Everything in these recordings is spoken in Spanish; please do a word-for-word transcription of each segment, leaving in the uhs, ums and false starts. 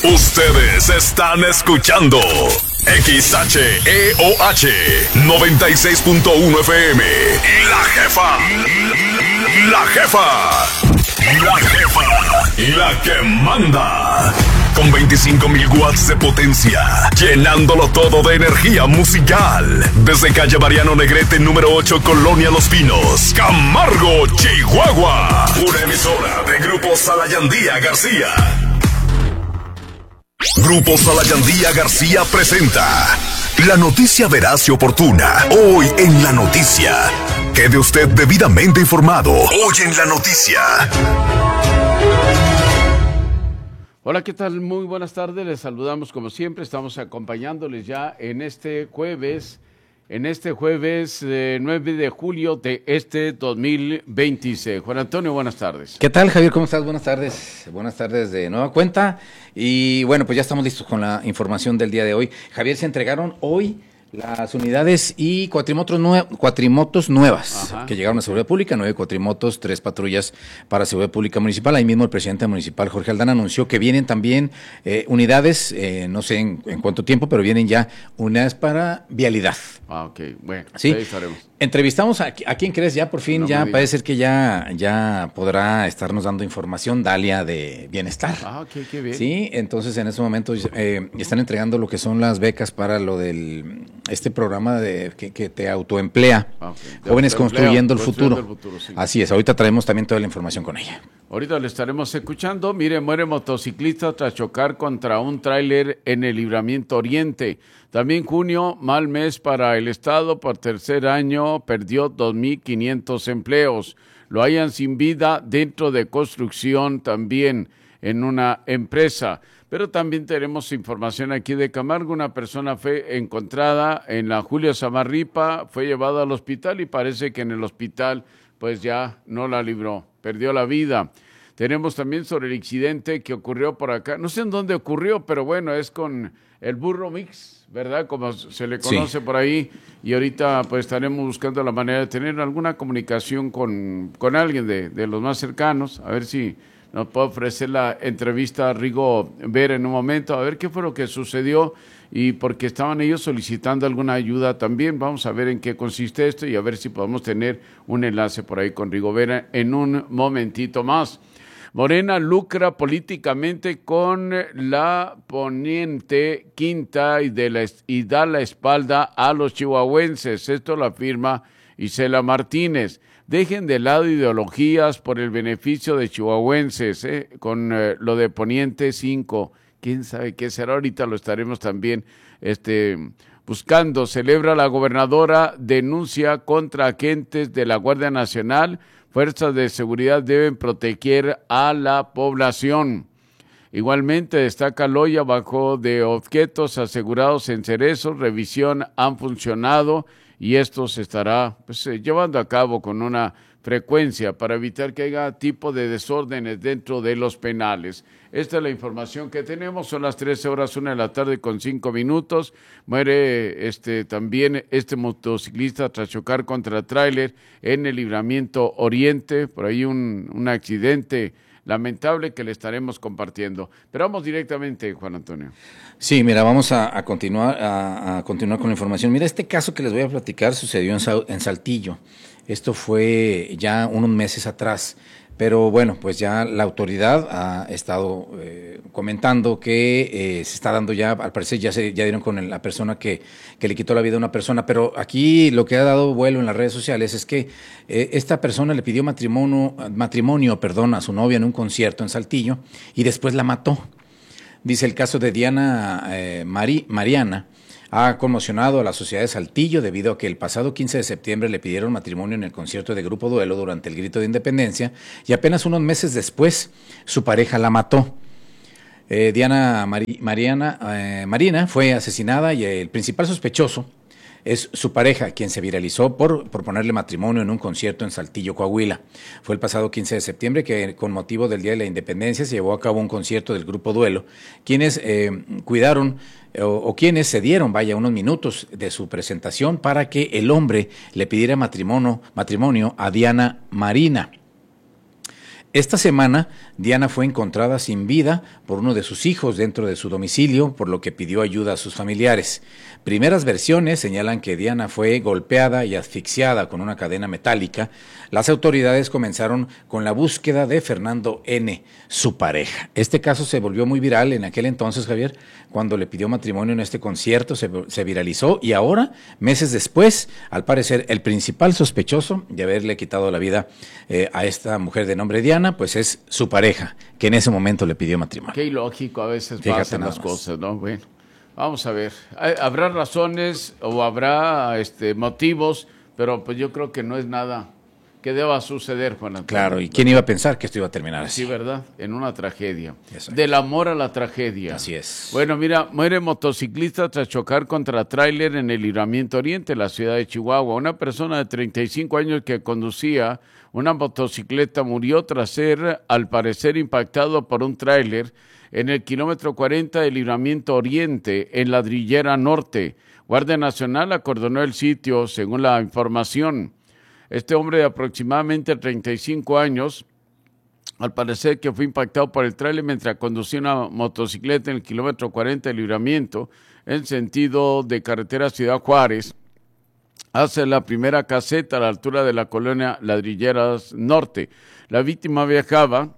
Ustedes están escuchando X H E O H noventa y seis punto uno F M. La Jefa. La Jefa. La Jefa. La que manda. Con veinticinco mil watts de potencia, llenándolo todo de energía musical. Desde calle Mariano Negrete, número ocho, Colonia Los Pinos, Camargo, Chihuahua. Una emisora de Grupo Salayandía García. Grupo Salayandía García presenta la noticia veraz y oportuna. Hoy en La Noticia. Quede usted debidamente informado. Hoy en La Noticia. Hola, ¿qué tal? Muy buenas tardes, les saludamos como siempre, estamos acompañándoles ya en este jueves, en este jueves eh, nueve de julio de este dos mil veintiséis. Juan Antonio, buenas tardes. ¿Qué tal, Javier? ¿Cómo estás? Buenas tardes, buenas tardes de nueva cuenta y bueno, pues ya estamos listos con la información del día de hoy. Javier, se entregaron hoy las unidades y cuatrimotos, nue cuatrimotos nuevas. Ajá. Que llegaron a Seguridad Pública, nueve cuatrimotos, tres patrullas para Seguridad Pública Municipal. Ahí mismo el presidente municipal, Jorge Aldana, anunció que vienen también eh, unidades, eh, no sé en, en cuánto tiempo, pero vienen ya unidades para vialidad. Ah, ok, bueno, ¿sí? Ahí estaremos. Entrevistamos a, a quién crees, ya por fin, no ya parece ser que ya, ya podrá estarnos dando información, Dalia de Bienestar. Ah, ok, qué bien. Sí, entonces en este momento eh, están entregando lo que son las becas para lo del este programa de que, que te autoemplea, ah, okay. Jóvenes construyendo el futuro. El futuro sí. Así es, ahorita traemos también toda la información con ella. Ahorita le estaremos escuchando. Mire, muere motociclista tras chocar contra un tráiler en el Libramiento Oriente. También junio, mal mes para el Estado, por tercer año perdió dos mil quinientos empleos. Lo hallan sin vida dentro de construcción también en una empresa. Pero también tenemos información aquí de Camargo. Una persona fue encontrada en la Julio Samarripa, fue llevada al hospital y parece que en el hospital pues ya no la libró, perdió la vida. Tenemos también sobre el accidente que ocurrió por acá. No sé en dónde ocurrió, pero bueno, es con el Burro Mix, ¿verdad? Como se le conoce, sí, por ahí. Y ahorita pues estaremos buscando la manera de tener alguna comunicación con, con alguien de, de los más cercanos, a ver si nos puede ofrecer la entrevista a Rigo Vera en un momento, a ver qué fue lo que sucedió y porque estaban ellos solicitando alguna ayuda también. Vamos a ver en qué consiste esto y a ver si podemos tener un enlace por ahí con Rigo Vera en un momentito más. Morena lucra políticamente con la Poniente Quinta y, de la, y da la espalda a los chihuahuenses. Esto lo afirma Isela Martínez. Dejen de lado ideologías por el beneficio de chihuahuenses, ¿eh? Con eh, lo de Poniente cinco. ¿Quién sabe qué será? Ahorita lo estaremos también este, buscando. Celebra la gobernadora denuncia contra agentes de la Guardia Nacional. Fuerzas de seguridad deben proteger a la población. Igualmente destaca Loya bajo de objetos asegurados en Cerezo. Revisión han funcionado y esto se estará pues, eh, llevando a cabo con una frecuencia para evitar que haya tipo de desórdenes dentro de los penales. Esta es la información que tenemos, son las trece horas, una de la tarde con cinco minutos. Muere este también este motociclista tras chocar contra el tráiler en el Libramiento Oriente, por ahí un, un accidente lamentable que le estaremos compartiendo. Pero vamos directamente, Juan Antonio. Sí, mira, vamos a, a continuar a, a continuar con la información. Mira, este caso que les voy a platicar sucedió en, en Saltillo. Esto fue ya unos meses atrás, pero bueno, pues ya la autoridad ha estado eh, comentando que eh, se está dando ya, al parecer ya se ya dieron con el, la persona que, que le quitó la vida a una persona, pero aquí lo que ha dado vuelo en las redes sociales es que eh, esta persona le pidió matrimonio, matrimonio, perdón, a su novia en un concierto en Saltillo y después la mató. Dice el caso de Diana eh, Mari, Mariana. Ha conmocionado a la sociedad de Saltillo debido a que el pasado quince de septiembre le pidieron matrimonio en el concierto de Grupo Duelo durante el Grito de Independencia y apenas unos meses después su pareja la mató. Eh, Diana Mari, Mariana, eh, Marina fue asesinada y el principal sospechoso es su pareja, quien se viralizó por, por ponerle matrimonio en un concierto en Saltillo, Coahuila. Fue el pasado quince de septiembre que, con motivo del Día de la Independencia, se llevó a cabo un concierto del Grupo Duelo, quienes eh, cuidaron o, o quienes cedieron, vaya, unos minutos de su presentación para que el hombre le pidiera matrimonio, matrimonio a Diana Marina. Esta semana, Diana fue encontrada sin vida por uno de sus hijos dentro de su domicilio, por lo que pidió ayuda a sus familiares. Primeras versiones señalan que Diana fue golpeada y asfixiada con una cadena metálica. Las autoridades comenzaron con la búsqueda de Fernando N., su pareja. Este caso se volvió muy viral en aquel entonces, Javier, cuando le pidió matrimonio en este concierto, se, se viralizó y ahora, meses después, al parecer, el principal sospechoso de haberle quitado la vida eh, a esta mujer de nombre Diana, pues es su pareja, que en ese momento le pidió matrimonio. Qué ilógico a veces Fíjate pasan nada las más. cosas, ¿no? Bueno, vamos a ver. Habrá razones o habrá este, motivos, pero pues yo creo que no es nada que deba suceder, Juan Antonio. Claro, ¿y quién iba a pensar que esto iba a terminar así? Sí, ¿verdad? En una tragedia. Exacto. Del amor a la tragedia. Así es. Bueno, mira, muere motociclista tras chocar contra tráiler en el Libramiento Oriente, la ciudad de Chihuahua. Una persona de treinta y cinco años que conducía una motocicleta murió tras ser, al parecer, impactado por un tráiler en el kilómetro cuarenta del Libramiento Oriente, en Ladrillera Norte. Guardia Nacional acordonó el sitio, según la información. Este hombre de aproximadamente treinta y cinco años, al parecer que fue impactado por el tráiler mientras conducía una motocicleta en el kilómetro cuarenta del Libramiento, en sentido de carretera Ciudad Juárez, hacia la primera caseta a la altura de la colonia Ladrilleras Norte. La víctima viajaba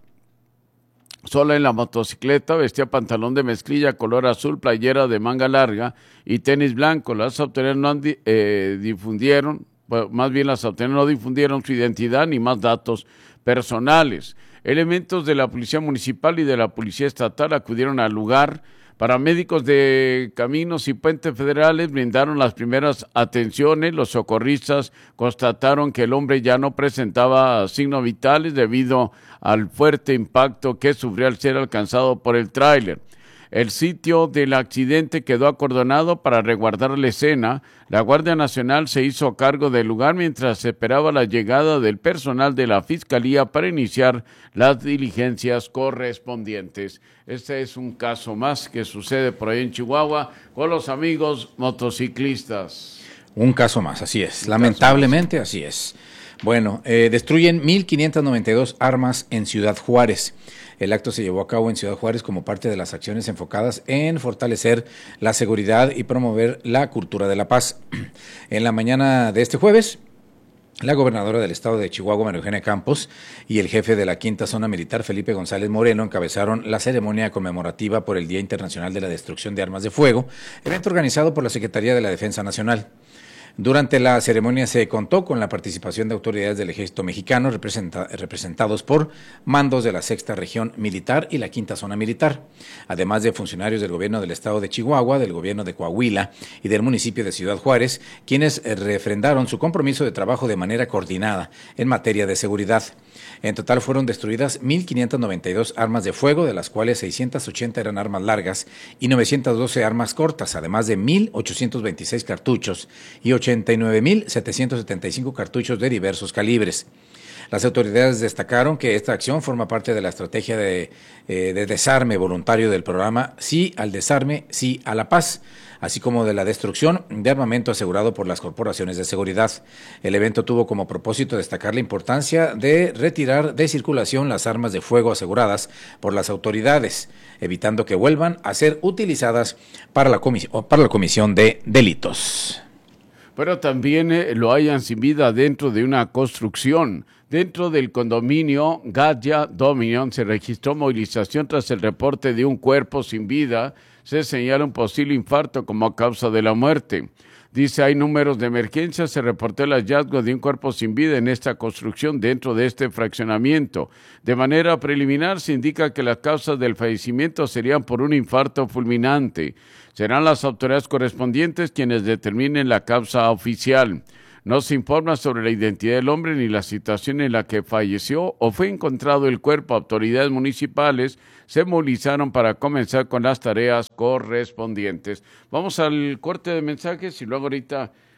sola en la motocicleta, vestía pantalón de mezclilla color azul, playera de manga larga y tenis blanco. Las autoridades no eh, difundieron, bueno, más bien las autoridades no difundieron su identidad ni más datos personales. Elementos de la Policía Municipal y de la Policía Estatal acudieron al lugar. Paramédicos de Caminos y Puentes Federales brindaron las primeras atenciones. Los socorristas constataron que el hombre ya no presentaba signos vitales debido al fuerte impacto que sufrió al ser alcanzado por el tráiler. El sitio del accidente quedó acordonado para resguardar la escena. La Guardia Nacional se hizo cargo del lugar mientras se esperaba la llegada del personal de la Fiscalía para iniciar las diligencias correspondientes. Este es un caso más que sucede por ahí en Chihuahua con los amigos motociclistas. Un caso más, así es. Un Lamentablemente, así es. Bueno, eh, destruyen mil quinientas noventa y dos armas en Ciudad Juárez. El acto se llevó a cabo en Ciudad Juárez como parte de las acciones enfocadas en fortalecer la seguridad y promover la cultura de la paz. En la mañana de este jueves, la gobernadora del estado de Chihuahua, María Eugenia Campos, y el jefe de la Quinta Zona Militar, Felipe González Moreno, encabezaron la ceremonia conmemorativa por el Día Internacional de la Destrucción de Armas de Fuego, evento organizado por la Secretaría de la Defensa Nacional. Durante la ceremonia se contó con la participación de autoridades del Ejército Mexicano representa, representados por mandos de la Sexta Región Militar y la Quinta Zona Militar, además de funcionarios del gobierno del estado de Chihuahua, del gobierno de Coahuila y del municipio de Ciudad Juárez, quienes refrendaron su compromiso de trabajo de manera coordinada en materia de seguridad. En total fueron destruidas mil quinientas noventa y dos armas de fuego, de las cuales seiscientas ochenta eran armas largas y novecientas doce armas cortas, además de mil ochocientos veintiséis cartuchos y ochenta y nueve mil setecientos setenta y cinco cartuchos de diversos calibres. Las autoridades destacaron que esta acción forma parte de la estrategia de, eh, de desarme voluntario del programa Sí al Desarme, Sí a la Paz, así como de la destrucción de armamento asegurado por las corporaciones de seguridad. El evento tuvo como propósito destacar la importancia de retirar de circulación las armas de fuego aseguradas por las autoridades, evitando que vuelvan a ser utilizadas para la, comis- para la comisión de delitos. Pero también eh, lo hayan sin vida dentro de una construcción. Dentro del condominio Gadya Dominion se registró movilización tras el reporte de un cuerpo sin vida. Se señala un posible infarto como causa de la muerte. Dice, hay números de emergencia, se reportó el hallazgo de un cuerpo sin vida en esta construcción dentro de este fraccionamiento. De manera preliminar se indica que las causas del fallecimiento serían por un infarto fulminante. Serán las autoridades correspondientes quienes determinen la causa oficial. No se informa sobre la identidad del hombre ni la situación en la que falleció o fue encontrado el cuerpo. Autoridades municipales se movilizaron para comenzar con las tareas correspondientes. Vamos al corte de mensajes y luego ahorita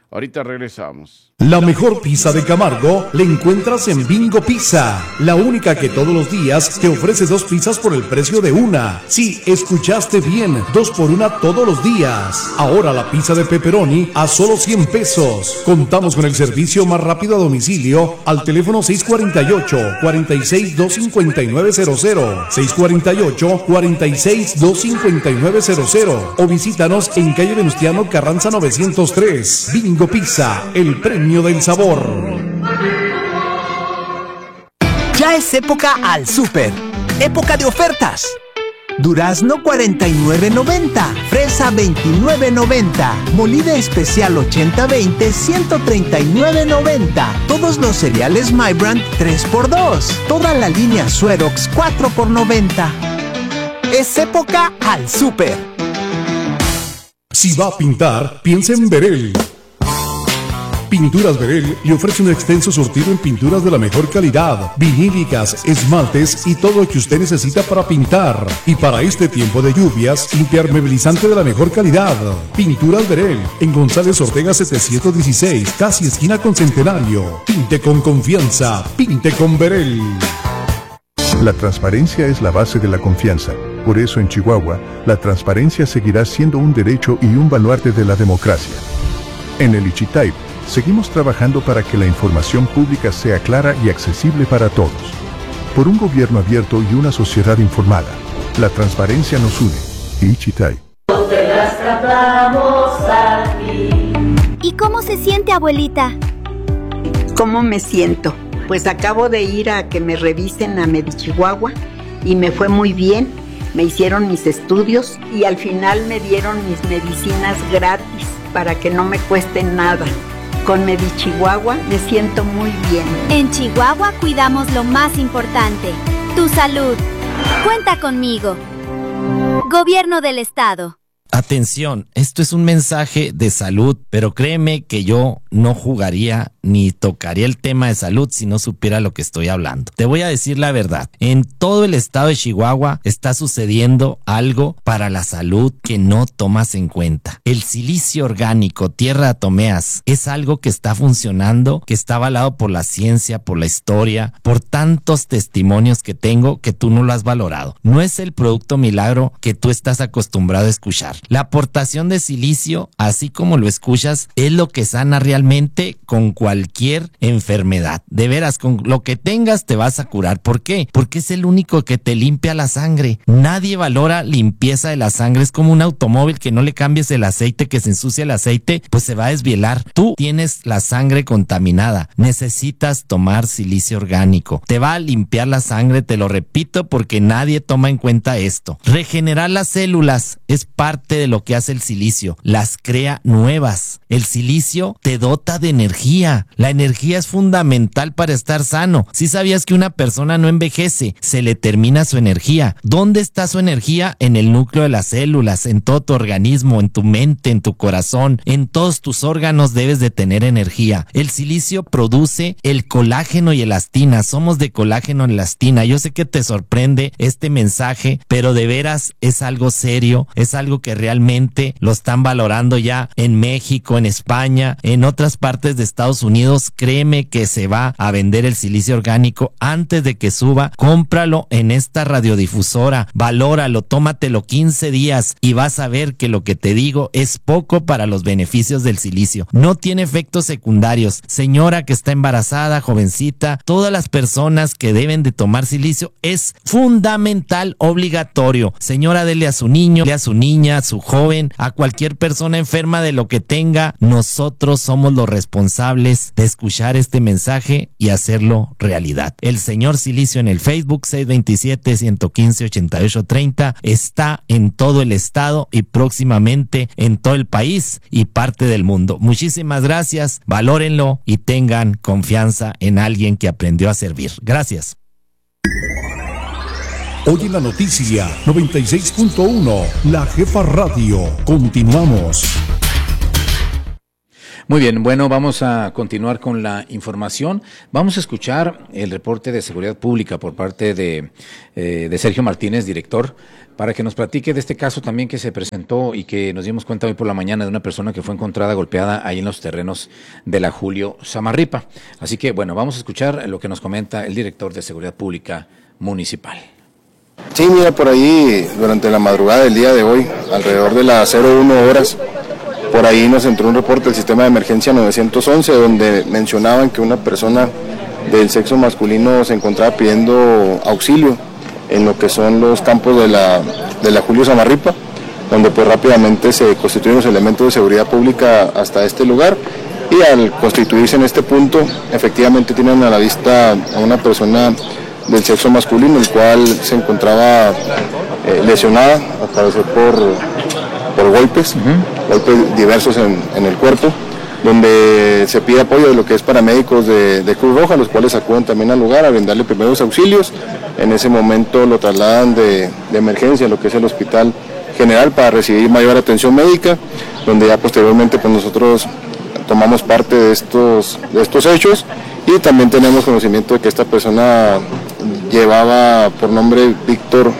Ahorita regresamos. La mejor pizza de Camargo la encuentras en Bingo Pizza, la única que todos los días te ofrece dos pizzas por el precio de una. Sí, escuchaste bien, dos por una todos los días. Ahora la pizza de pepperoni a solo cien pesos. Contamos con el servicio más rápido a domicilio al teléfono seis cuatro ocho, cuatro seis, dos cinco nueve cero cero, seis cuatro ocho, cuatro seis, dos cinco nueve cero cero o visítanos en calle Venustiano Carranza novecientos tres. Bingo Pizza, el premio del sabor. Ya es época al súper. Época de ofertas. Durazno cuarenta y nueve noventa, fresa veintinueve noventa, molida especial ochenta veinte ciento treinta y nueve noventa. Todos los cereales My Brand tres por dos. Toda la línea Suerox cuatro por noventa. Es época al súper. Si va a pintar, piensa en Berel. Pinturas Berel le ofrece un extenso surtido en pinturas de la mejor calidad, vinílicas, esmaltes y todo lo que usted necesita para pintar. Y para este tiempo de lluvias, impermeabilizante de la mejor calidad. Pinturas Berel, en González Ortega setecientos dieciséis, casi esquina con Centenario. Pinte con confianza, pinte con Berel. La transparencia es la base de la confianza. Por eso en Chihuahua, la transparencia seguirá siendo un derecho y un baluarte de la democracia. En el Ichitay, seguimos trabajando para que la información pública sea clara y accesible para todos. Por un gobierno abierto y una sociedad informada, la transparencia nos une. Ichitay. ¿Y cómo se siente, abuelita? ¿Cómo me siento? Pues acabo de ir a que me revisen a Medichihuahua y me fue muy bien. Me hicieron mis estudios y al final me dieron mis medicinas gratis para que no me cuesten nada. Con Medichihuahua me siento muy bien. En Chihuahua cuidamos lo más importante, tu salud. Cuenta conmigo. Gobierno del Estado. Atención, esto es un mensaje de salud, pero créeme que yo no jugaría ni tocaría el tema de salud si no supiera lo que estoy hablando. Te voy a decir la verdad, en todo el estado de Chihuahua está sucediendo algo para la salud que no tomas en cuenta. El silicio orgánico, tierra de atomeas, es algo que está funcionando, que está avalado por la ciencia, por la historia, por tantos testimonios que tengo que tú no lo has valorado. No es el producto milagro que tú estás acostumbrado a escuchar. La aportación de silicio, así como lo escuchas, es lo que sana realmente con cualquier enfermedad. De veras, con lo que tengas te vas a curar. ¿Por qué? Porque es el único que te limpia la sangre. Nadie valora limpieza de la sangre. Es como un automóvil que no le cambies el aceite, que se ensucia el aceite, pues se va a desvielar. Tú tienes la sangre contaminada. Necesitas tomar silicio orgánico. Te va a limpiar la sangre, te lo repito, porque nadie toma en cuenta esto. Regenerar las células es parte de lo que hace el silicio, las crea nuevas. El silicio te dota de energía. La energía es fundamental para estar sano. Si sabías que una persona no envejece, se le termina su energía. ¿Dónde está su energía? En el núcleo de las células, en todo tu organismo, en tu mente, en tu corazón, en todos tus órganos debes de tener energía. El silicio produce el colágeno y elastina. Somos de colágeno y elastina. Yo sé que te sorprende este mensaje, pero de veras es algo serio, es algo que realmente lo están valorando ya en México, en España, en otras partes de Estados Unidos. Créeme que se va a vender el silicio orgánico antes de que suba. Cómpralo en esta radiodifusora, valóralo, tómatelo quince días y vas a ver que lo que te digo es poco para los beneficios del silicio. No tiene efectos secundarios. Señora que está embarazada, jovencita, todas las personas que deben de tomar silicio es fundamental, obligatorio. Señora, dele a su niño, dele a su niña, a su joven, a cualquier persona enferma de lo que tenga. Nosotros somos los responsables de escuchar este mensaje y hacerlo realidad. El señor Silicio en el Facebook seis dos siete, uno uno cinco, ocho ocho tres cero está en todo el estado y próximamente en todo el país y parte del mundo. Muchísimas gracias, valórenlo y tengan confianza en alguien que aprendió a servir. Gracias. Hoy en la noticia noventa y seis punto uno, La Jefa Radio. Continuamos. Muy bien, bueno, vamos a continuar con la información. Vamos a escuchar el reporte de seguridad pública por parte de, eh, de Sergio Martínez, director, para que nos platique de este caso también que se presentó y que nos dimos cuenta hoy por la mañana de una persona que fue encontrada golpeada ahí en los terrenos de la Julio Samarripa. Así que, bueno, vamos a escuchar lo que nos comenta el director de seguridad pública municipal. Sí, mira, por ahí durante la madrugada del día de hoy, alrededor de las cero uno horas, por ahí nos entró un reporte del sistema de emergencia novecientos once donde mencionaban que una persona del sexo masculino se encontraba pidiendo auxilio en lo que son los campos de la, de la Julio Samarripa, donde pues rápidamente se constituyen los elementos de seguridad pública hasta este lugar, y al constituirse en este punto, efectivamente tienen a la vista a una persona del sexo masculino, el cual se encontraba eh, lesionada, al parecer por, por golpes, uh-huh. golpes diversos en, en el cuerpo, donde se pide apoyo de lo que es paramédicos de, de Cruz Roja, los cuales acuden también al lugar a brindarle primeros auxilios. En ese momento lo trasladan de, de emergencia a lo que es el hospital general para recibir mayor atención médica, donde ya posteriormente pues nosotros tomamos parte de estos, de estos hechos, y también tenemos conocimiento de que esta persona llevaba por nombre Víctor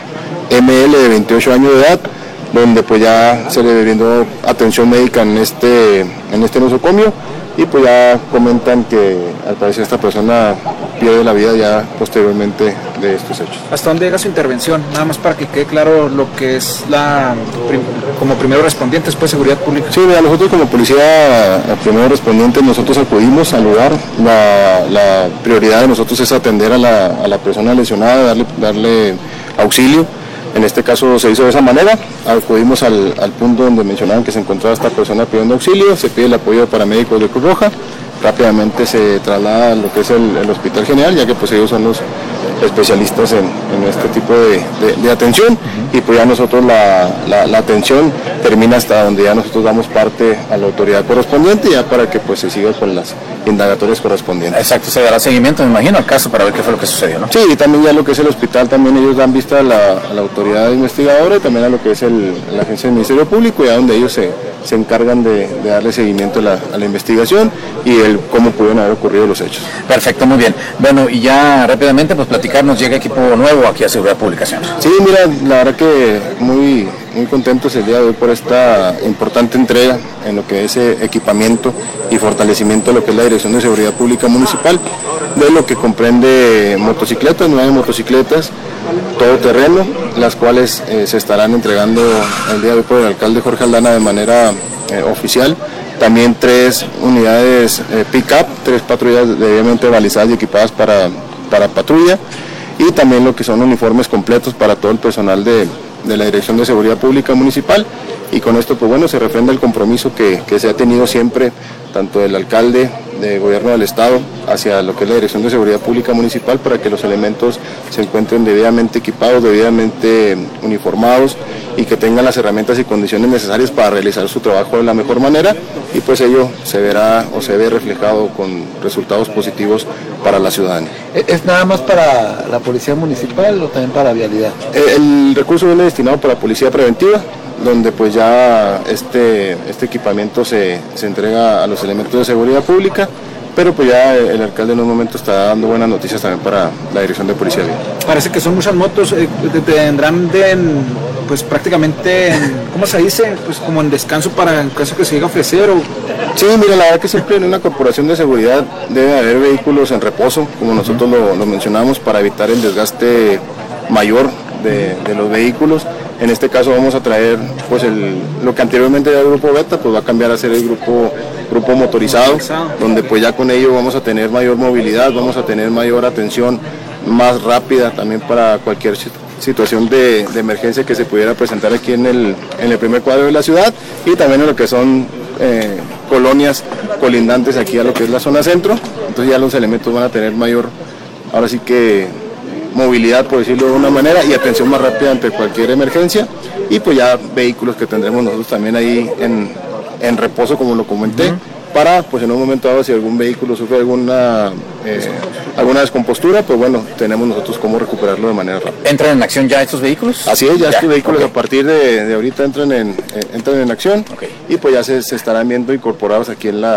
M L, de veintiocho años de edad, donde pues ya se le brindó atención médica en este, en este nosocomio, y pues ya comentan que al parecer esta persona pierde la vida ya posteriormente de estos hechos. ¿Hasta dónde llega su intervención? Nada más para que quede claro lo que es la como primero respondiente después de seguridad pública. Sí, mira, nosotros como policía primero respondiente nosotros acudimos al lugar. La, la prioridad de nosotros es atender a la, a la persona lesionada, darle, darle auxilio. En este caso se hizo de esa manera, acudimos al, al punto donde mencionaban que se encontraba esta persona pidiendo auxilio, se pide el apoyo de paramédicos de Cruz Roja, rápidamente se traslada a lo que es el, el hospital general, ya que pues ellos son los especialistas en, en este tipo de, de, de atención, uh-huh. y pues ya nosotros la, la, la atención termina hasta donde ya nosotros damos parte a la autoridad correspondiente, ya para que pues se siga con las indagatorias correspondientes. Exacto, se dará seguimiento, me imagino, al caso para ver qué fue lo que sucedió, ¿no? Sí, y también ya lo que es el hospital, también ellos dan vista a la, a la autoridad investigadora y también a lo que es el, la agencia del Ministerio Público, ya donde ellos se, se encargan de, de darle seguimiento a la, a la investigación y el cómo pudieron haber ocurrido los hechos. Perfecto, muy bien. Bueno, y ya rápidamente, pues platicarnos, llega equipo nuevo aquí a Seguridad Pública, señor. Sí, mira, la verdad que muy, muy contentos el día de hoy por esta importante entrega en lo que es equipamiento y fortalecimiento de lo que es la Dirección de Seguridad Pública Municipal, de lo que comprende motocicletas, nueve motocicletas, todoterreno, las cuales eh, se estarán entregando el día de hoy por el alcalde Jorge Aldana de manera eh, oficial. También tres unidades eh, pick-up, tres patrullas debidamente balizadas y equipadas para, para patrulla, y también lo que son uniformes completos para todo el personal de, de la Dirección de Seguridad Pública Municipal. Y con esto, pues bueno, se refrenda el compromiso que, que se ha tenido siempre, tanto del alcalde, de gobierno del estado, hacia lo que es la Dirección de Seguridad Pública Municipal, para que los elementos se encuentren debidamente equipados, debidamente uniformados, y que tengan las herramientas y condiciones necesarias para realizar su trabajo de la mejor manera, y pues ello se verá o se ve reflejado con resultados positivos para la ciudadanía. ¿Es nada más para la Policía Municipal o también para Vialidad? El recurso viene destinado para Policía Preventiva, donde pues ya este, este equipamiento se, se entrega a los elementos de seguridad pública, pero pues ya el alcalde en un momento está dando buenas noticias también para la Dirección de Policía Vial. Parece que son muchas motos, eh, tendrán de, pues prácticamente, en, ¿cómo se dice? Pues como en descanso para en caso que se llegue a ofrecer. O... Sí, mira, la verdad que siempre en una corporación de seguridad debe haber vehículos en reposo, como nosotros lo, lo mencionamos, para evitar el desgaste mayor de, de los vehículos. En este caso vamos a traer pues el, lo que anteriormente era el grupo beta, pues va a cambiar a ser el grupo, grupo motorizado, donde pues ya con ello vamos a tener mayor movilidad, vamos a tener mayor atención más rápida también para cualquier situación de, de emergencia que se pudiera presentar aquí en el, en el primer cuadro de la ciudad, y también en lo que son eh, colonias colindantes aquí a lo que es la zona centro. Entonces ya los elementos van a tener mayor, ahora sí que movilidad, por decirlo de una manera, y atención más rápida ante cualquier emergencia, y pues ya vehículos que tendremos nosotros también ahí en, en reposo, como lo comenté, uh-huh. para pues en un momento dado si algún vehículo sufre alguna eh, alguna descompostura, pues bueno, tenemos nosotros cómo recuperarlo de manera rápida. ¿Entran en acción ya estos vehículos? Así es, ya, ya estos vehículos okay. a partir de, de ahorita entran en, eh, entran en acción, okay. y pues ya se, se estarán viendo incorporados aquí en la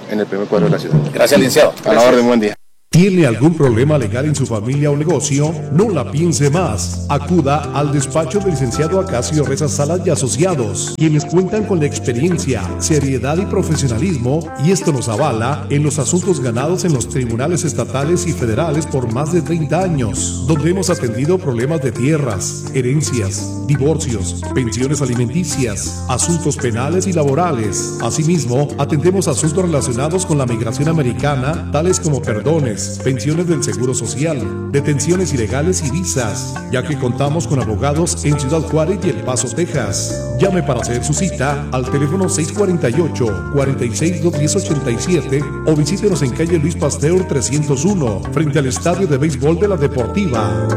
en el primer cuadro de la ciudad. Gracias, licenciado. A la orden, buen día. ¿Tiene algún problema legal en su familia o negocio? No la piense más. Acuda al despacho del licenciado Acacio Reza Salas y Asociados, quienes cuentan con la experiencia, seriedad y profesionalismo, y esto nos avala en los asuntos ganados en los tribunales estatales y federales por más de treinta años, donde hemos atendido problemas de tierras, herencias, divorcios, pensiones alimenticias, asuntos penales y laborales. Asimismo, atendemos asuntos relacionados con la migración americana, tales como perdones, pensiones del Seguro Social, detenciones ilegales y visas, ya que contamos con abogados en Ciudad Juárez y El Paso, Texas. Llame para hacer su cita al teléfono seis cuatro ocho, cuatro seis, dos uno cero, ocho siete o visítenos en calle Luis Pasteur trescientos uno, frente al Estadio de Béisbol de la Deportiva.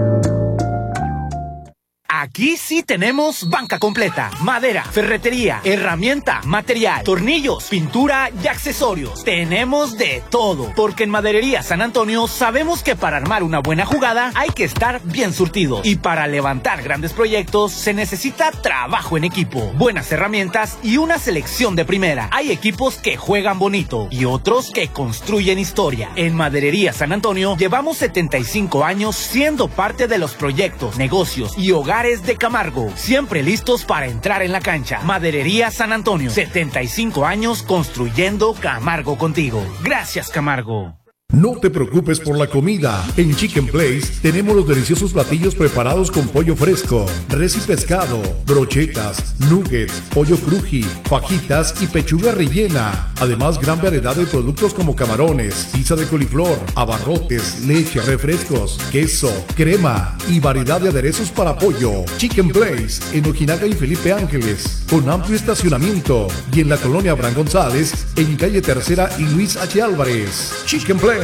Aquí sí tenemos banca completa, madera, ferretería, herramienta, material, tornillos, pintura y accesorios. Tenemos de todo, porque en Maderería San Antonio sabemos que para armar una buena jugada hay que estar bien surtido. Y para levantar grandes proyectos se necesita trabajo en equipo, buenas herramientas y una selección de primera. Hay equipos que juegan bonito y otros que construyen historia. En Maderería San Antonio llevamos setenta y cinco años siendo parte de los proyectos, negocios y hogares de Camargo, siempre listos para entrar en la cancha. Maderería San Antonio, setenta y cinco años construyendo Camargo contigo. Gracias, Camargo. No te preocupes por la comida. En Chicken Place tenemos los deliciosos platillos preparados con pollo fresco, res y pescado, brochetas, nuggets, pollo cruji, fajitas y pechuga rellena. Además, gran variedad de productos como camarones, pizza de coliflor, abarrotes, leche, refrescos, queso, crema y variedad de aderezos para pollo. Chicken Place en Ojinaga y Felipe Ángeles, con amplio estacionamiento, y en la colonia Abraham González, en calle Tercera y Luis H. Álvarez. Chicken Place.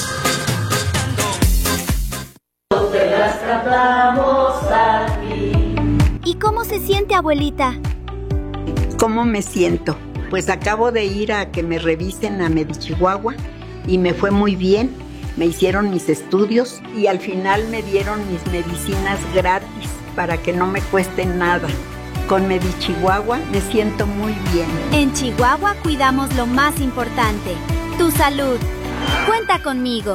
¿Y cómo se siente, abuelita? ¿Cómo me siento? Pues acabo de ir a que me revisen a Medichihuahua y me fue muy bien. Me hicieron mis estudios y al final me dieron mis medicinas gratis para que no me cuesten nada. Con Medichihuahua me siento muy bien. En Chihuahua cuidamos lo más importante, tu salud. Cuenta conmigo.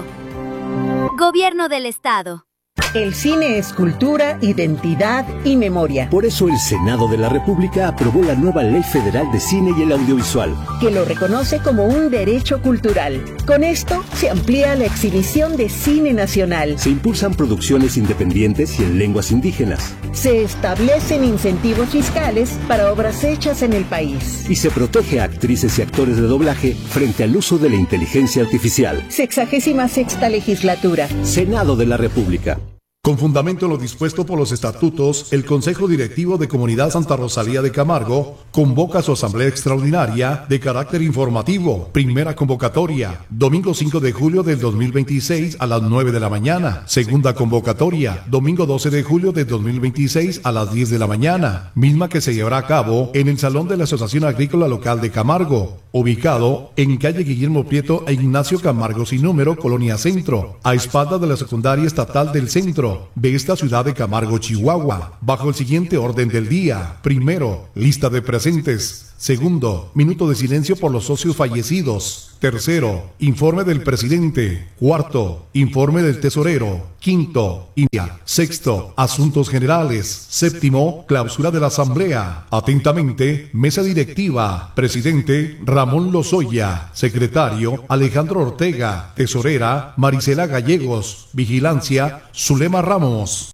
Gobierno del Estado. El cine es cultura, identidad y memoria. Por eso el Senado de la República aprobó la nueva Ley Federal de Cine y el Audiovisual, que lo reconoce como un derecho cultural. Con esto se amplía la exhibición de cine nacional. Se impulsan producciones independientes y en lenguas indígenas. Se establecen incentivos fiscales para obras hechas en el país. Y se protege a actrices y actores de doblaje frente al uso de la inteligencia artificial. Sexagésima sexta legislatura. Senado de la República. Con fundamento en lo dispuesto por los estatutos, el Consejo Directivo de Comunidad Santa Rosalía de Camargo convoca su asamblea extraordinaria de carácter informativo. Primera convocatoria, domingo cinco de julio del dos mil veintiséis a las nueve de la mañana. Segunda convocatoria, domingo doce de julio del dos mil veintiséis a las diez de la mañana. Misma que se llevará a cabo en el Salón de la Asociación Agrícola Local de Camargo, ubicado en calle Guillermo Prieto e Ignacio Camargo sin número, Colonia Centro, a espaldas de la Secundaria Estatal del Centro de esta ciudad de Camargo, Chihuahua, bajo el siguiente orden del día. Primero, lista de presentes. Segundo, minuto de silencio por los socios fallecidos. Tercero, informe del presidente. Cuarto, informe del tesorero. Quinto, India. Sexto, asuntos generales. Séptimo, clausura de la asamblea. Atentamente, mesa directiva. Presidente, Ramón Lozoya. Secretario, Alejandro Ortega. Tesorera, Marisela Gallegos. Vigilancia, Zulema Ramos.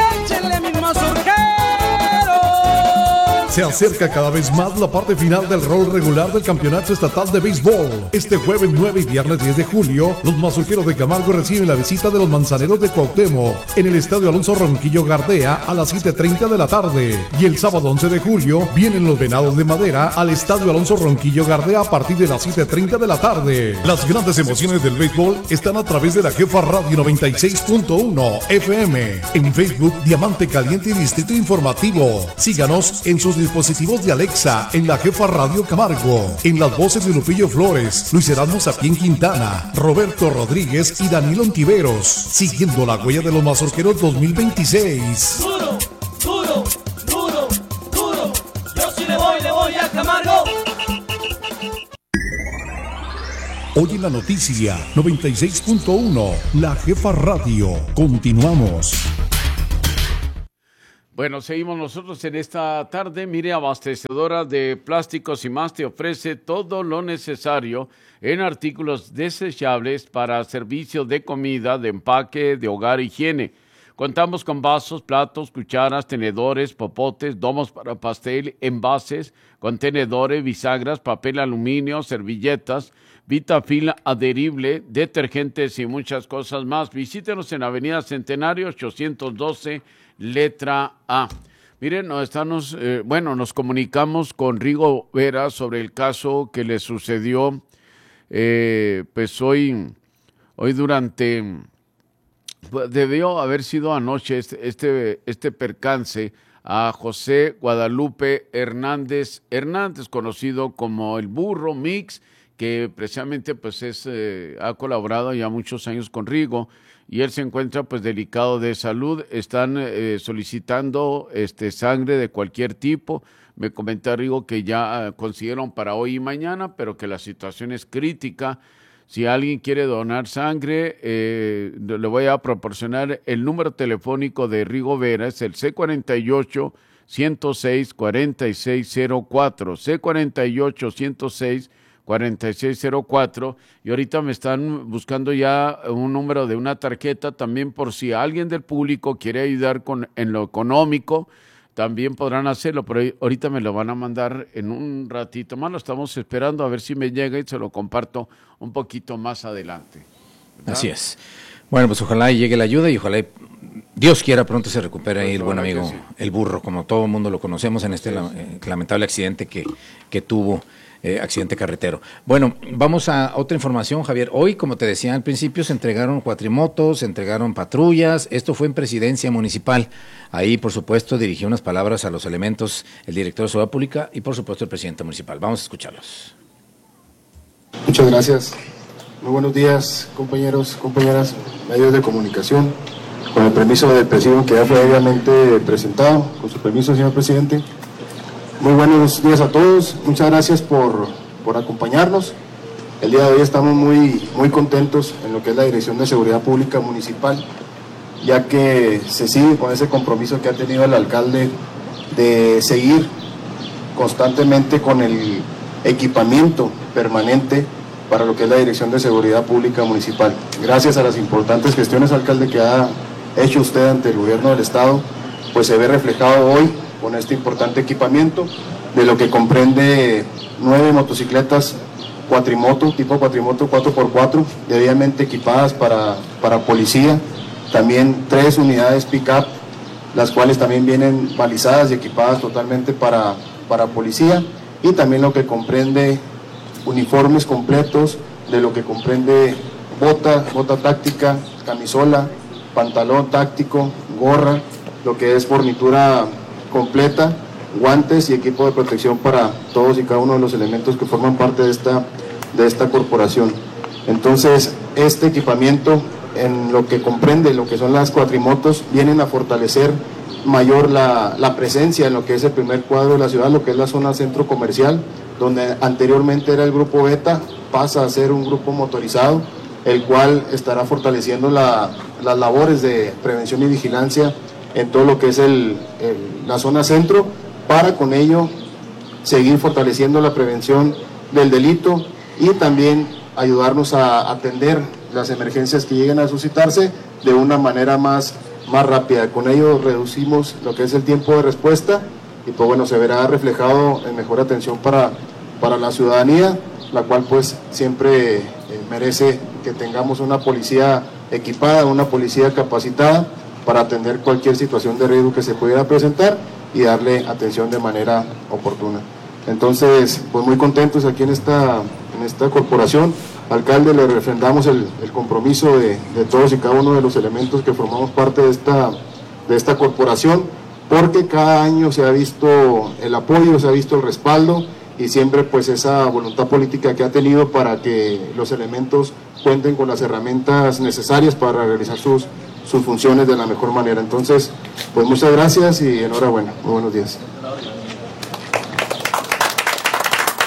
Se acerca cada vez más la parte final del rol regular del Campeonato Estatal de Béisbol. Este jueves nueve y viernes diez de julio, los mazorqueros de Camargo reciben la visita de los manzaneros de Cuauhtémoc en el Estadio Alonso Ronquillo Gardea a las siete treinta de la tarde. Y el sábado once de julio vienen los Venados de Madera al Estadio Alonso Ronquillo Gardea a partir de las siete treinta de la tarde. Las grandes emociones del béisbol están a través de la Jefa Radio noventa y seis punto uno F M. En Facebook, Diamante Caliente y Distrito Informativo. Síganos en sus dispositivos de Alexa en la Jefa Radio Camargo. En las voces de Lupillo Flores, Luis Erasmo Sapien Quintana, Roberto Rodríguez y Danilo Ontiveros. Siguiendo la huella de los mazorqueros dos mil veintiséis. Duro, duro, duro, duro. Yo sí le voy, le voy a Camargo. Hoy en la noticia noventa y seis punto uno, La Jefa Radio. Continuamos. Bueno, seguimos nosotros en esta tarde. Mire, Abastecedora de Plásticos y Más te ofrece todo lo necesario en artículos desechables para servicios de comida, de empaque, de hogar, higiene. Contamos con vasos, platos, cucharas, tenedores, popotes, domos para pastel, envases, contenedores, bisagras, papel aluminio, servilletas, Vitafil adherible, detergentes y muchas cosas más. Visítenos en Avenida Centenario ochocientos doce, letra A. Miren, nos estamos, eh, bueno, nos comunicamos con Rigo Vera sobre el caso que le sucedió, eh, pues hoy, hoy durante, debió haber sido anoche este, este, este percance a José Guadalupe Hernández Hernández, conocido como el Burro Mix, que precisamente pues es, eh, ha colaborado ya muchos años con Rigo, y él se encuentra pues delicado de salud. Están eh, solicitando este, sangre de cualquier tipo. Me comenta Rigo que ya eh, consiguieron para hoy y mañana, pero que la situación es crítica. Si alguien quiere donar sangre, eh, le voy a proporcionar el número telefónico de Rigo Vera, es el C cuarenta y ocho, ciento seis, cuarenta y seis cero cuatro, C cuarenta y ocho, ciento seis, cuarenta y seis cero cuatro, y ahorita me están buscando ya un número de una tarjeta también por si alguien del público quiere ayudar con en lo económico, también podrán hacerlo, pero ahorita me lo van a mandar en un ratito más, lo estamos esperando a ver si me llega y se lo comparto un poquito más adelante, ¿verdad? Así es. Bueno, pues ojalá llegue la ayuda y ojalá Dios quiera pronto se recupere ahí el buen amigo, sí. El Burro, como todo el mundo lo conocemos en este sí, la, eh, lamentable accidente que, que tuvo. Eh, accidente carretero. Bueno, vamos a otra información, Javier. Hoy, como te decía al principio, se entregaron cuatrimotos, se entregaron patrullas. Esto fue en Presidencia Municipal. Ahí, por supuesto, dirigió unas palabras a los elementos el director de Seguridad Pública y, por supuesto, el presidente municipal. Vamos a escucharlos. Muchas gracias. Muy buenos días, compañeros, compañeras, medios de comunicación. Con el permiso del presidente, que ya fue previamente presentado. Con su permiso, señor presidente. Muy buenos días a todos, muchas gracias por, por acompañarnos. El día de hoy estamos muy, muy contentos en lo que es la Dirección de Seguridad Pública Municipal, ya que se sigue con ese compromiso que ha tenido el alcalde de seguir constantemente con el equipamiento permanente para lo que es la Dirección de Seguridad Pública Municipal. Gracias a las importantes gestiones, alcalde, que ha hecho usted ante el gobierno del estado, pues se ve reflejado hoy con este importante equipamiento, de lo que comprende nueve motocicletas cuatrimoto, tipo cuatrimoto cuatro por cuatro, debidamente equipadas para, para policía, también tres unidades pick-up, las cuales también vienen balizadas y equipadas totalmente para, para policía, y también lo que comprende uniformes completos, de lo que comprende bota, bota táctica, camisola, pantalón táctico, gorra, lo que es fornitura completa, guantes y equipo de protección para todos y cada uno de los elementos que forman parte de esta, de esta corporación. Entonces, este equipamiento, en lo que comprende lo que son las cuatrimotos, vienen a fortalecer mayor la, la presencia en lo que es el primer cuadro de la ciudad, lo que es la zona centro comercial, donde anteriormente era el grupo Beta, pasa a ser un grupo motorizado, el cual estará fortaleciendo la, las labores de prevención y vigilancia en todo lo que es el, el, la zona centro, para con ello seguir fortaleciendo la prevención del delito y también ayudarnos a atender las emergencias que lleguen a suscitarse de una manera más, más rápida. Con ello reducimos lo que es el tiempo de respuesta y pues bueno, se verá reflejado en mejor atención para, para la ciudadanía, la cual pues siempre eh, merece que tengamos una policía equipada, una policía capacitada para atender cualquier situación de riesgo que se pudiera presentar y darle atención de manera oportuna. Entonces, pues muy contentos aquí en esta, en esta corporación. Alcalde, le refrendamos el, el compromiso de, de todos y cada uno de los elementos que formamos parte de esta, de esta corporación, porque cada año se ha visto el apoyo, se ha visto el respaldo y siempre pues esa voluntad política que ha tenido para que los elementos cuenten con las herramientas necesarias para realizar sus sus funciones de la mejor manera. Entonces, pues muchas gracias y enhorabuena. Muy buenos días.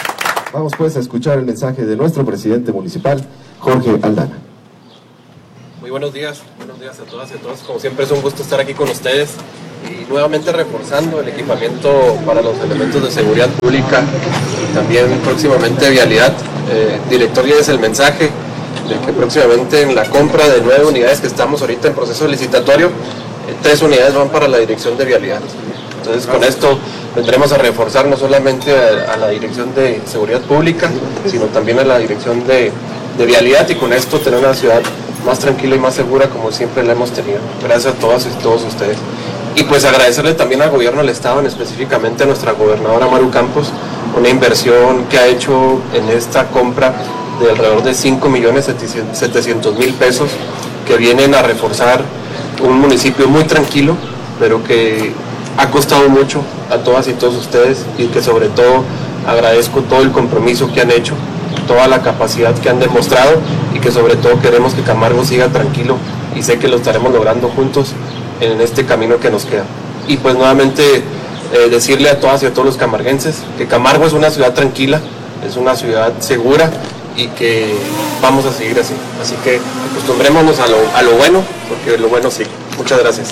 Vamos pues a escuchar el mensaje de nuestro presidente municipal, Jorge Aldana. Muy buenos días, buenos días a todas y a todos. Como siempre es un gusto estar aquí con ustedes y nuevamente reforzando el equipamiento para los elementos de seguridad pública y también próximamente vialidad. Eh, director, ya es el mensaje de que próximamente en la compra de nueve unidades que estamos ahorita en proceso licitatorio, eh, tres unidades van para la dirección de vialidad. Entonces con esto vendremos a reforzar no solamente a, a la dirección de seguridad pública, sino también a la dirección de, de vialidad y con esto tener una ciudad más tranquila y más segura como siempre la hemos tenido. Gracias a todas y todos ustedes. Y pues agradecerle también al gobierno del estado, en específicamente a nuestra gobernadora Maru Campos, una inversión que ha hecho en esta compra de alrededor de cinco millones setecientos mil pesos que vienen a reforzar un municipio muy tranquilo, pero que ha costado mucho a todas y todos ustedes y que sobre todo agradezco todo el compromiso que han hecho, toda la capacidad que han demostrado y que sobre todo queremos que Camargo siga tranquilo y sé que lo estaremos logrando juntos en este camino que nos queda. Y pues nuevamente eh, decirle a todas y a todos los camarguenses que Camargo es una ciudad tranquila, es una ciudad segura y que vamos a seguir así. Así que acostumbrémonos a lo, a lo bueno, porque lo bueno sigue. Muchas gracias.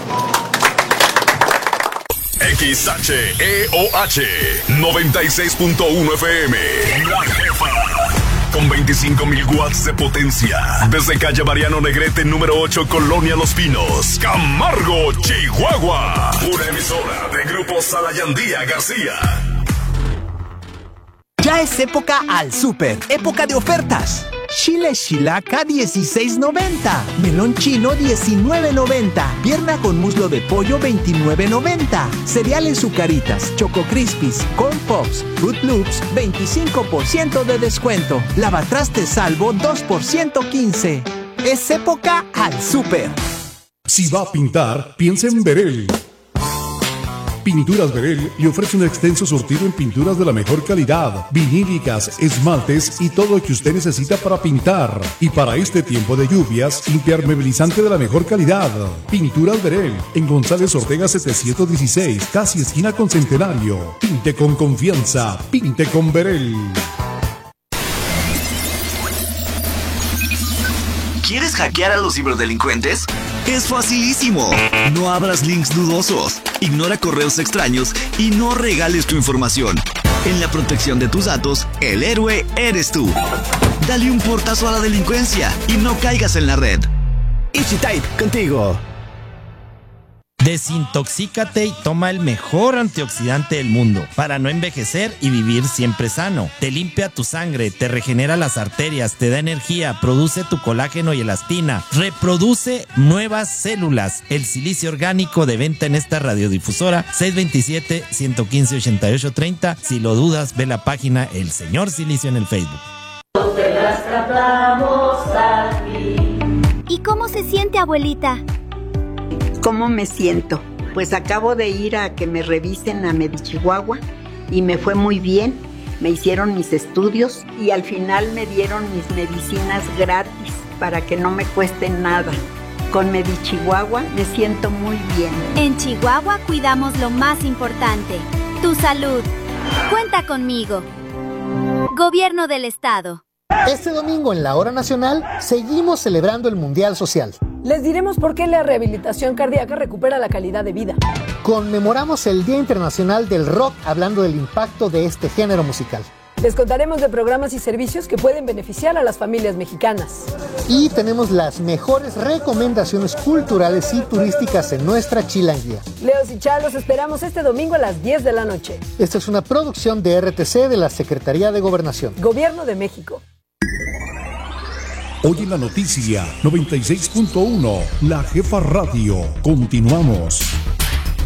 X H E O H noventa y seis punto uno F M. La Jefa. Con veinticinco mil watts de potencia. Desde calle Mariano Negrete, número ocho, Colonia Los Pinos, Camargo, Chihuahua. Una emisora de Grupo Salayandía García. Ya es época al súper, época de ofertas. Chile Chilaca dieciséis noventa, melón chino diecinueve noventa, pierna con muslo de pollo veintinueve noventa, cereales Zucaritas, Choco Crispies, Corn Pops, Fruit Loops veinticinco por ciento de descuento, lavatrastes Salvo dos por ciento quince. Es época al súper. Si va a pintar, piensa en Verel. Pinturas Verel le ofrece un extenso surtido en pinturas de la mejor calidad, vinílicas, esmaltes y todo lo que usted necesita para pintar. Y para este tiempo de lluvias, impermeabilizante de la mejor calidad. Pinturas Verel, en González Ortega setecientos dieciséis, casi esquina con Centenario. Pinte con confianza, pinte con Verel. ¿Quieres hackear a los ciberdelincuentes? Es facilísimo. No abras links dudosos, ignora correos extraños y no regales tu información. En la protección de tus datos, el héroe eres tú. Dale un portazo a la delincuencia y no caigas en la red. Ichitype, contigo. Desintoxícate y toma el mejor antioxidante del mundo para no envejecer y vivir siempre sano. Te limpia tu sangre, te regenera las arterias, te da energía, produce tu colágeno y elastina, reproduce nuevas células. El silicio orgánico de venta en esta radiodifusora seis dos siete, uno uno cinco, ocho ocho tres cero. Si lo dudas, ve la página El Señor Silicio en el Facebook. ¿Y cómo se siente, abuelita? ¿Cómo me siento? Pues acabo de ir a que me revisen a Medichihuahua y me fue muy bien. Me hicieron mis estudios y al final me dieron mis medicinas gratis para que no me cuesten nada. Con Medichihuahua me siento muy bien. En Chihuahua cuidamos lo más importante, tu salud. Cuenta conmigo. Gobierno del Estado. Este domingo en la Hora Nacional seguimos celebrando el Mundial Social. Les diremos por qué la rehabilitación cardíaca recupera la calidad de vida. Conmemoramos el Día Internacional del Rock hablando del impacto de este género musical. Les contaremos de programas y servicios que pueden beneficiar a las familias mexicanas. Y tenemos las mejores recomendaciones culturales y turísticas en nuestra Chilanguía. Leos y Chá, los esperamos este domingo a las diez de la noche. Esta es una producción de R T C de la Secretaría de Gobernación. Gobierno de México. Hoy en la noticia noventa y seis punto uno, La Jefa Radio. Continuamos.